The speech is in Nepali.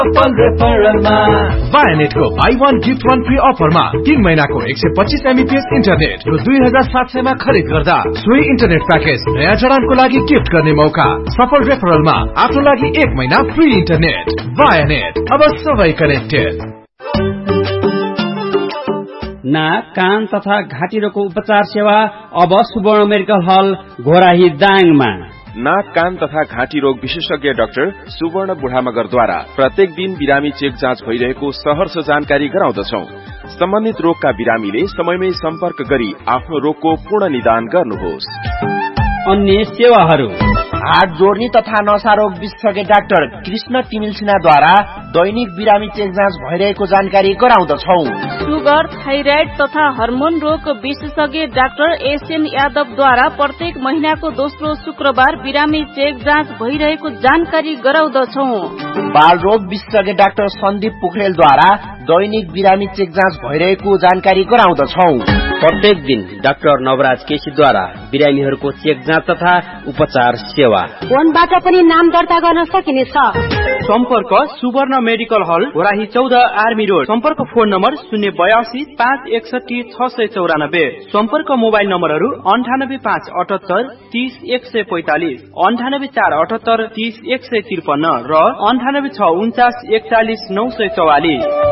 बायोनेटको बाई 1 गिफ्ट 1 फ्री अफरमा 3 महिनाको 125 MBPS इन्टरनेट रु 2700 मा खरिद गर्दा सोही इन्टरनेट प्याकेज नयाँ जडानको लागि गिफ्ट गर्ने मौका। सफल रेफरलमा आफ्नो लागि 1 महिना फ्री इन्टरनेट। बायोनेट, अब सबै कनेक्टेड। नाक, कान तथा घाँटी रोगको उपचार सेवा अब सुवर्ण मेडिकल हल घोराही दाङमा। नाक, कान तथा घाँटी रोग विशेषज्ञ डाक्टर सुवर्ण बुढामगरद्वारा प्रत्येक दिन बिरामी चेक जाँच भइरहेको सहर्ष जानकारी गराउँदछौ। सम्बन्धित रोगका बिरामीले समयमै सम्पर्क गरी आफ्नो रोगको पूर्ण निदान गर्नुहोस्। अन्य सेवाहरू हात जोड्ने तथा नसा रोग विशेषज्ञ डाक्टर कृष्ण तिमिल सिन्हाद्वारा दैनिक बिरामी चेक जाँच भइरहेको जानकारी गराउँदछौ। सुगर, थाइराइड तथा हार्मोन रोग विशेषज्ञ डाक्टर एसएन यादवद्वारा प्रत्येक महिनाको दोस्रो शुक्रबार बिरामी चेक जाँच भइरहेको जानकारी गराउँदछौ। बाल रोग विशेषज्ञ डाक्टर सन्दीप पोखरेलद्वारा दैनिक बिरामी चेक जाँच भइरहेको जानकारी गराउँदछौ। प्रत्येक दिन डाक्टर नवराज केसीद्वारा बिरामीहरूको चेक जाँच तथा उपचार सेवा। फोनबाट पनि नाम दर्ता गर्न सकिनेछ। सम्पर्क सुवर्ण मेडिकल हल घोराही 14 आर्मी रोड। सम्पर्क फोन नम्बर 082 561 694। सम्पर्क मोबाइल नम्बरहरू 98578 30 145, 98478 30 153 र 98649 41 944।